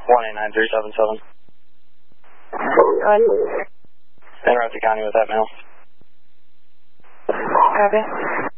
189377. In Rosie County with that mail. Copy.